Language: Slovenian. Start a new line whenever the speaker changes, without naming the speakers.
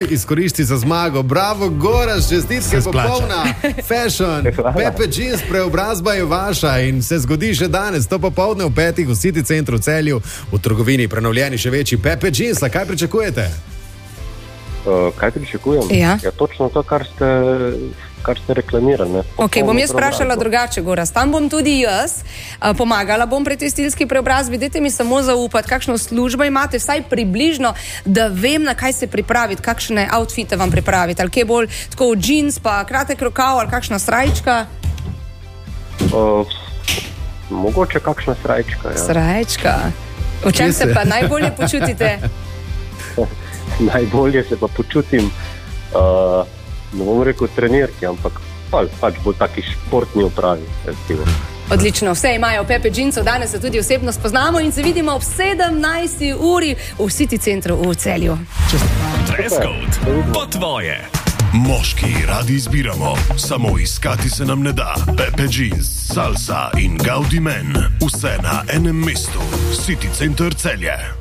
izkoristi za zmago. Bravo, Gorazd, čestitke, popolna fashion. Pepe Jeans, preobrazba je vaša in se zgodi še danes, to popoldne v 5 v City centru v Celju, v trgovini prenovljeni še večji Pepe Jeans. Kaj pričakujete?
Kaj pričakujem? Ja, točno to, kar ste reklamirali.
Ok, bom jaz vprašala drugače, Gorazd. Tam bom tudi jaz, pomagala bom pri tej stilski preobrazbi. Dajte mi samo zaupati, kakšno službo imate, vsaj približno, da vem, na kaj se pripraviti, kakšne outfite vam pripraviti. Ali kje bolj tako džins, pa kratek rokav, ali kakšna srajčka?
Mogoče kakšna srajčka, ja.
Srajčka. V čem se pa najbolje počutite?
Najbolje se pa počutim, ne bom rekel trenirki, ampak pač bolj taki športni opravi.
Odlično, vse imajo Pepe Jeansov, danes se tudi osebno spoznamo in se vidimo ob 17. uri v City centru v Celju.
Dress code, po tvoje. Moški radi izbiramo, samo iskati se nam ne da. Pepe Jeans, Salsa in Gaudi Men, vse na enem mestu. City center Celje.